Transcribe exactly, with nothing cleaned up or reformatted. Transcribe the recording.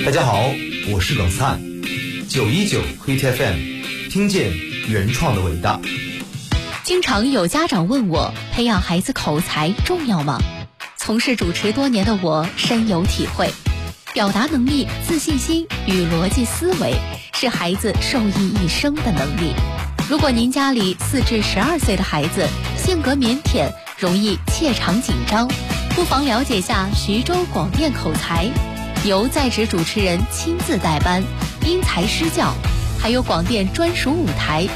大家好，我是耿灿，九一九 Hit F M， 听见原创的伟大。 经常有家长问我，培养孩子口才重要吗？从事主持多年的我深有体会，表达能力、自信心与逻辑思维是孩子受益一生的能力。如果您家里四至十二岁的孩子性格腼腆，容易怯场紧张，不妨了解下徐州广电口才，由在职主持人亲自带班，因材施教，还有广电专属舞台